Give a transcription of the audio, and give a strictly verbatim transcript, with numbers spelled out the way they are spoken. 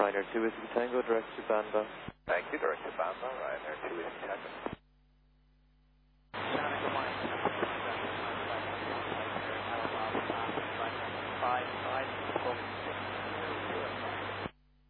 Ryanair two Whiskey Tango, direct to Bandar. Thank you, direct to Bandar, Ryanair two Whiskey Tango.